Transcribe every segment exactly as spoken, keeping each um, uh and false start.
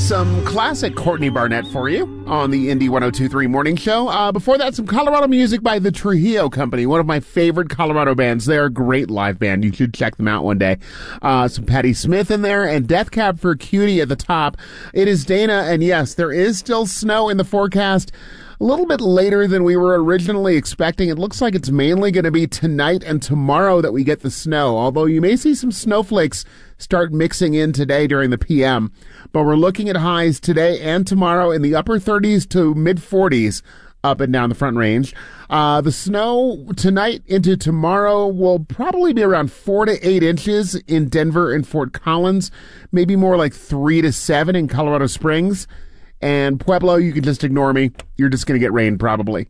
Some classic Courtney Barnett for you on the Indy one oh two point three Morning Show. Uh, before that, some Colorado music by the Trujillo Company, one of my favorite Colorado bands. They're a great live band. You should check them out one day. Uh, some Patti Smith in there and Death Cab for Cutie at the top. It is Dana, and yes, there is still snow in the forecast. A little bit later than we were originally expecting. It looks like it's mainly going to be tonight and tomorrow that we get the snow, although you may see some snowflakes start mixing in today during the P M. But we're looking at highs today and tomorrow in the upper thirties to mid forties up and down the Front Range. Uh, the snow tonight into tomorrow will probably be around four to eight inches in Denver and Fort Collins, maybe more like three to seven in Colorado Springs. And Pueblo, you can just ignore me. You're just going to get rain, probably.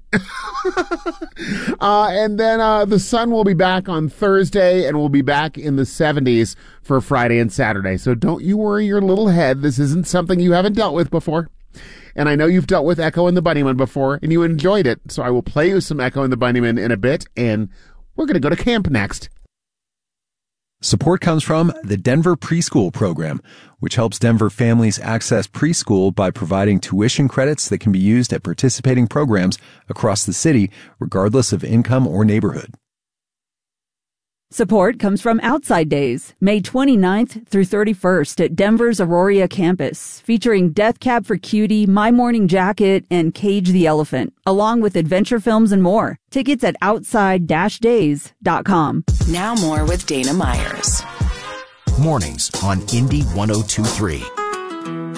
uh, and then uh, the sun will be back on Thursday, and we'll be back in the seventies for Friday and Saturday. So don't you worry your little head. This isn't something you haven't dealt with before. And I know you've dealt with Echo and the Bunnymen before, and you enjoyed it. So I will play you some Echo and the Bunnymen in a bit, and we're going to go to camp next. Support comes from the Denver Preschool Program, which helps Denver families access preschool by providing tuition credits that can be used at participating programs across the city, regardless of income or neighborhood. Support comes from Outside Days, May twenty-ninth through thirty-first at Denver's Aurora campus, featuring Death Cab for Cutie, My Morning Jacket, and Cage the Elephant, along with adventure films and more. Tickets at outside dash days dot com. Now more with Dana Myers. Mornings on Indy one oh two point three.